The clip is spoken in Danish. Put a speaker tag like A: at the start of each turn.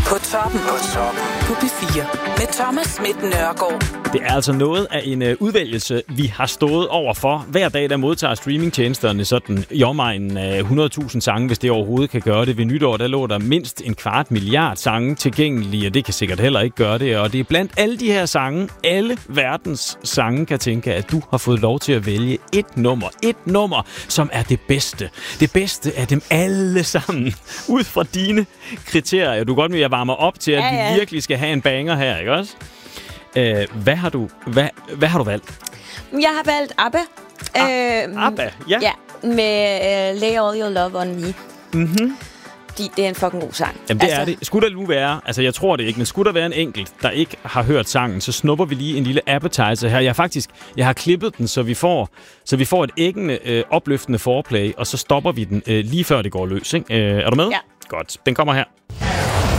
A: På toppen. På P4. Med Thomas Schmidt Nørgaard.
B: Det er altså noget af en udvælgelse, vi har stået over for. Hver dag, der modtager streamingtjenesterne sådan i omegnen af 100.000 sange, hvis det overhovedet kan gøre det. Ved nytår, der lå der mindst 250 milliarder sange tilgængelige, og det kan sikkert heller ikke gøre det. Og det er blandt alle de her sange, alle verdens sange kan tænke, at du har fået lov til at vælge et nummer, som er det bedste. Det bedste af dem alle sammen. Ud fra dine kriterier. Du kan godt med, at jeg varmer op til, at vi virkelig skal have en banger her, ikke også? Hvad har du valgt?
C: Jeg har valgt ABBA.
B: ABBA, ja.
C: Ja, med Lay All Your Love On Me.
B: Mhm.
C: Det er en fucking god sang.
B: Jamen det er det. Skulle der nu være, altså jeg tror det ikke, men skulle der være en enkelt, der ikke har hørt sangen, så snupper vi lige en lille appetizer her. Jeg har klippet den, så vi får et æggende, opløftende foreplay, og så stopper vi den lige før det går løs. Ikke? Er du med?
C: Ja.
B: Godt. Den kommer her.